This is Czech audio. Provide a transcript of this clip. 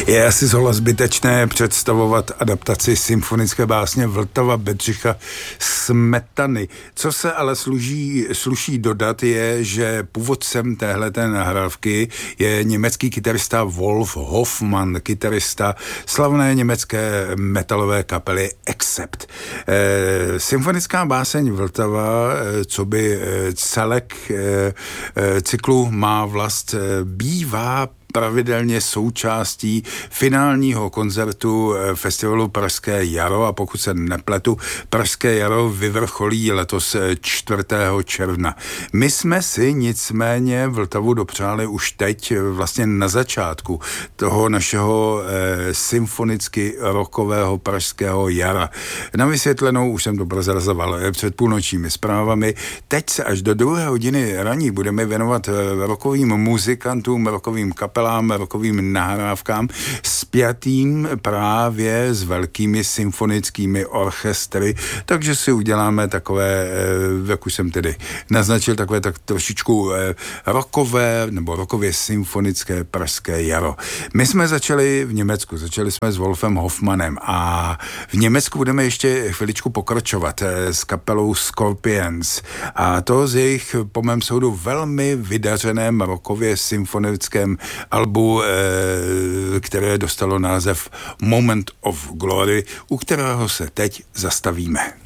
Je asi zhola zbytečné představovat adaptaci symfonické básně Vltava Bedřicha Smetany. Co se ale sluší dodat je, že původcem téhleté nahrávky je německý kytarista Wolf Hoffmann, kytarista slavné německé metalové kapely Accept. Symfonická báseň Vltava, co by celek cyklu má vlast, bývá pravidelně součástí finálního koncertu festivalu Pražské jaro a pokud se nepletu, Pražské jaro vyvrcholí letos 4. června. My jsme si nicméně Vltavu dopřáli už teď vlastně na začátku toho našeho symfonicky rockového Pražského jara. Na vysvětlenou už jsem to prozrazoval před půlnočními zprávami. Teď se až do 2 hodiny raní budeme věnovat rockovým muzikantům, rockovým kapelám, rockovým nahrávkám spjatým právě s velkými symfonickými orchestry, takže si uděláme takové, jak už jsem tedy naznačil, takové tak trošičku rockové nebo rockově symfonické Pražské jaro. My jsme začali v Německu, začali jsme s Wolfem Hoffmannem a v Německu budeme ještě chviličku pokračovat s kapelou Scorpions a to z jejich, po mém soudu, velmi vydařeném rockově symfonickém albu, které dostalo název Moment of Glory, u kterého se teď zastavíme.